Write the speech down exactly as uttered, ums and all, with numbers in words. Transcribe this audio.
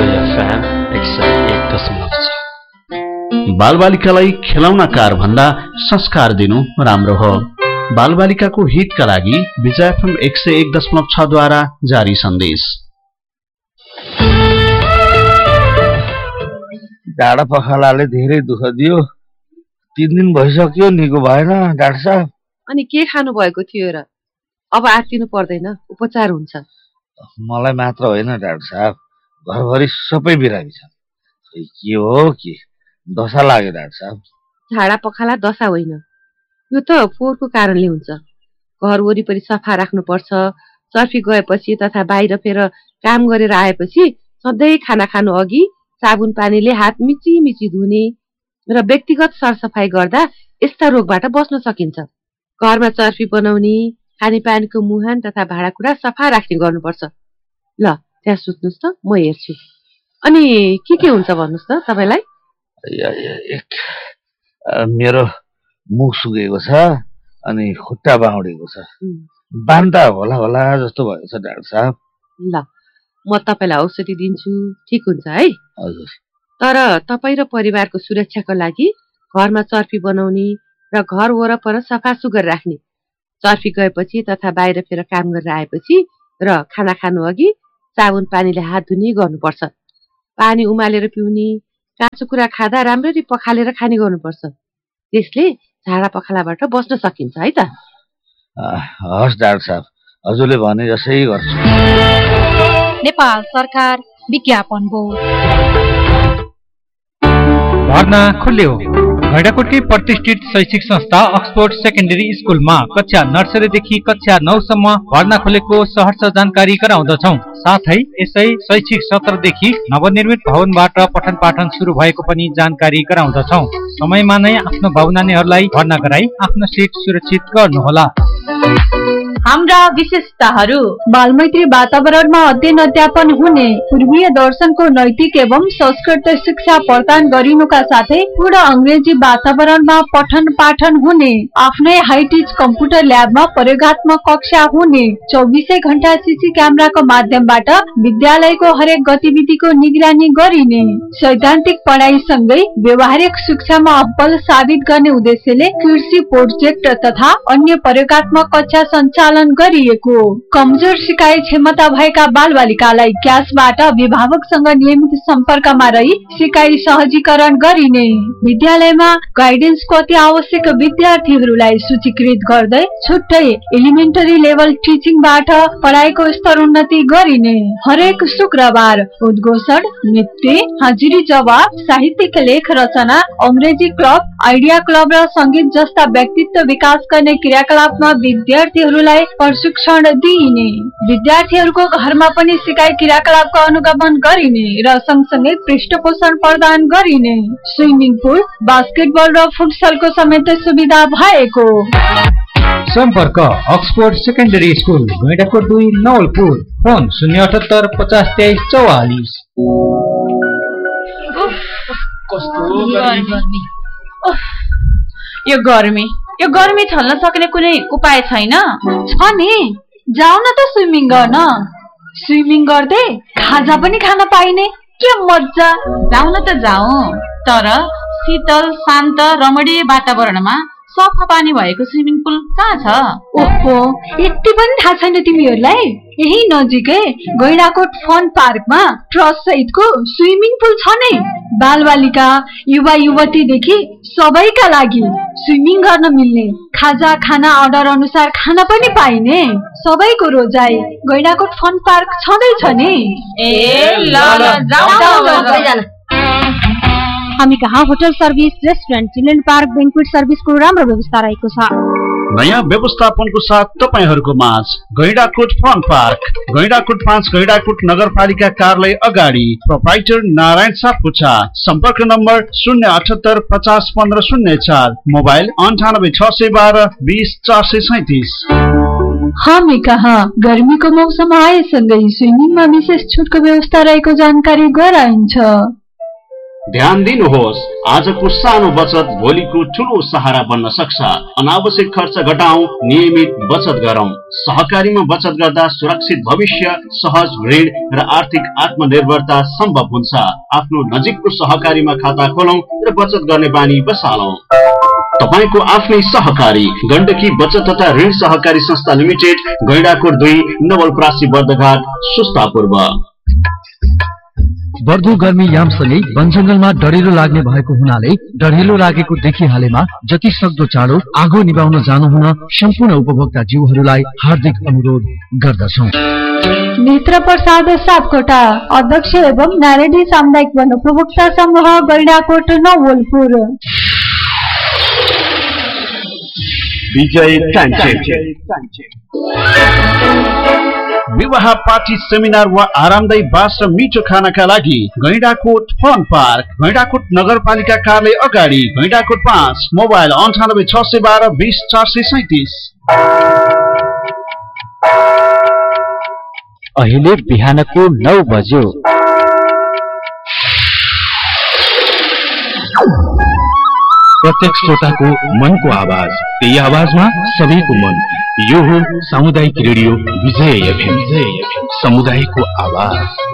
FM एक सय एक दशमलव छ। बालबालिकालाई खेलौनाकार भन्दा संस्कार दिनु राम्रो हो। बालबालिकाको हितका लागि विजय एफएम एक सय एक दशमलव छ द्वारा जारी सन्देश। डाँडा पखालाले धेरै दुःख दियो, तीन दिन भइसक्यो, निको भएन डाक्टर साहब। अनि के खानु भएको थियो र? अब आत्तिनु पर्दैन, उपचार हुन्छ। मलाई मात्र होइन डाक्टर साहब, घरभरि सबै बिरामी छन्। के हो के दशा लाग्यो डाक्टर साहब? झाडा पखाला दशा होइन, यो त फोहोरको कारणले हुन्छ। घर वरिपरि सफा राख्नुपर्छ। चर्फी गएपछि तथा बाहिर फेर काम गरेर आएपछि सधैँ खाना खानु अघि साबुन पानीले हात मिची मिची धुने र व्यक्तिगत सरसफाइ गर्दा यस्ता रोगबाट बच्न सकिन्छ। घरमा चर्फी बनाउने, खानेपानीको मुहान तथा भाँडाकुँडा सफा राख्ने गर्नुपर्छ। ल त्यहाँ सुत्नुहोस् त, म हेर्छु। अनि के के हुन्छ भन्नुहोस् त तपाईँलाई? एक मेरो मुख सुकेको छ, अनि खुट्टा बाउडेको छ, बान्ता होला होला जस्तो भएको छ डाक्टर साहब। ल म तपाईँलाई औषधि दिन्छु, ठिक हुन्छ है? हजुर। तर तपाईँ र परिवारको सुरक्षाको लागि घरमा चर्फी बनाउने र घर वरपर सफा सुग्घर राख्ने, चर्फी गएपछि तथा बाहिर फेर काम गरेर आएपछि र खाना खानु अघि साबुन पानीले हात धुने गर्नुपर्छ। पानी उमालेर पिउने, काँचो कुरा खाँदा राम्ररी पखालेर खाने गर्नुपर्छ। त्यसले झाडा पखालाबाट बच्न सकिन्छ है त। हस् डाक्टर साहब, हजुरले भने जसै गर्छु। नेपाल सरकार विज्ञापन बोर्ड। भर्ना खुल्यो। गैंडाकोटकी प्रतिष्ठित शैक्षिक संस्था अक्सफोर्ड सेकेन्डरी स्कुलमा कक्षा नर्सरीदेखि कक्षा नौसम्म भर्ना खुलेको सहर्ष जानकारी गराउँदछौं। साथै यसै शैक्षिक सत्रदेखि नवनिर्मित भवनबाट पठन पाठन सुरु भएको पनि जानकारी गराउँदछौं। समयमा नै आफ्नो भावनानीहरूलाई भर्ना गराई आफ्नो सिट सुरक्षित गर्नुहोला। हाम्रा विशेषताहरू: बालमैत्री वातावरणमा अध्ययन अध्यापन हुने, पूर्वीय दर्शनको नैतिक एवं संस्कृत शिक्षा प्रदान गरिनुका साथै पूर्ण अंग्रेजी वातावरणमा पठन पाठन हुने, आफ्नै हाइटेज कम्प्युटर ल्याबमा प्रयोगात्मक कक्षा हुने, चौबिसै घण्टा सीसी क्यामेराको माध्यमबाट विद्यालयको हरेक गतिविधिको निगरानी गरिने, सैद्धान्तिक पढाइसँगै व्यावहारिक शिक्षामा अब्बल साबित गर्ने उद्देश्यले कृषि प्रोजेक्ट तथा अन्य प्रयोगात्मक कक्षा सञ्चालन गरिएको। कमजोर सिकाइ क्षमता भएका बालबालिकालाई क्यासबाट अभिभावकसँग नियमित सम्पर्कमा रही सिकाइ सहजीकरण गरिने, विद्यालयमा गाइडेन्सको अति आवश्यक विद्यार्थीहरूलाई सूचीकृत गर्दै छुट्टै एलिमेन्टरी लेभल टिचिङबाट पढाइको स्तर उन्नति गरिने, हरेक शुक्रबार उद्घोषण, नृत्य, हाजिरी जवाब, साहित्यिक लेख रचना, अंग्रेजी क्लब, आइडिया क्लब र संगीत जस्ता व्यक्तित्व विकास गर्ने क्रियाकलापमा विद्यार्थीहरूलाई प्रशिक्षण दिइने, विद्यार्थीहरूको घरमा पनि सिकाइ क्रियाकलापको अनुगमन गरिने र सँगसँगै पृष्ठपोषण प्रदान गरिने, स्विमिङ पुल, बास्केटबल र फुटसलको समेत सुविधा भएको। सम्पर्क अक्सफोर्ड सेकेन्डरी स्कुल, गैंडाकोट दुई, नवलपुर। फोन शून्य अठहत्तर पचास तेइस चौवालिस। यो गर्मी यो गर्मी छल्न सक्ने कुनै उपाय छैन? छ नि, जाऊ न त स्विमिङ गर्न। स्विमिङ गर्दै खाजा पनि खान पाइने, के मजा। जाऊ न त जाऊ, तर शीतल शान्त रमणीय वातावरणमा सफा पानी भएको स्विमिङ पुल कहाँ छ? ओहो, यति पनि थाहा छैन तिमीहरूलाई? यही नजिकै गैंडाकोट फन पार्कमा ट्रस्ट सहितको स्विमिङ पुल छ नै। बालबालिका, युवा युवतीदेखि सबैका लागि स्विमिङ गर्न मिल्ने, खाजा खाना अर्डर अनुसार खान पनि पाइने, सबैको रोजाई गैंडाकोट फन पार्क छँदैछ नि। ए ल ल जाऊ। हामी कहाँ hotel service, restaurant, children park, बेन्क्वेट सर्भिसको राम्रो व्यवस्था रहेको छ। नयाँ व्यवस्थापनको साथ तपाईहरूको माझ गैंडाकोट फन पार्क, गैंडाकोट पाँच, गैंडाकोट नगरपालिका कार्यालय अगाडि, प्रोप्राइटर नारायण सापकोटा। सम्पर्क नम्बर शून्य अठहत्तर पचास पन्ध्र शून्य चार, मोबाइल अन्ठानब्बे छ सय बाह्र बीस चार सय सैतिस। हामी कहाँ गर्मीको मौसम आएसँगै स्विमिङमा विशेष छुटको व्यवस्था रहेको जानकारी गराइन्छ। ध्यान दिनुहोस्, आजको सानो बचत भोलिको ठूलो सहारा बन्न सक्छ। अनावश्यक खर्च घटाऊ, नियमित बचत गरौँ। सहकारीमा बचत गर्दा सुरक्षित भविष्य, सहज ऋण र आर्थिक आत्मनिर्भरता सम्भव हुन्छ। आफ्नो नजिकको सहकारीमा खाता खोलौं र बचत गर्ने बानी बसालौं। तपाईको आफ्नै सहकारी गण्डकी बचत तथा ऋण सहकारी संस्था लिमिटेड, गैंडाकोट दुई, नवलपरासी बर्दघाट, सुस्ता पूर्व। बढ्दो गर्मी यामसँगै वन जंगलमा डढेलो लाग्ने भएको हुनाले डढेलो लागेको देखिहालेमा जति सक्दो चाँडो आगो निभाउन जानु हुन सम्पूर्ण उपभोक्ता जीवहरूलाई हार्दिक अनुरोध गर्दछौं। मित्र प्रसाद सापकोटा, अध्यक्ष एवं नारायणी सामुदायिक वन उपभोक्ता समूह, गैंडाकोट, नवलपुर। विजय टाइम विवाह, पार्टी, सेमिनार वा आरामदायी बास र मिठो खानाका लागि गैंडाकोट फन पार्क, गैंडाकोट नगरपालिका कार्यालय अगाडि, गैंडाकोट पाँच। मोबाइल अन्ठानब्बे छ सय बाह्र बीस चार सय सैतिस। अहिले बिहानको नौ बज्यो। प्रत्येक श्रोताको मनको आवाज, त्यही आवाजमा सबैको मन। यो हो सामुदायिक रेडियो विजय एफएम, समुदायको आवाज।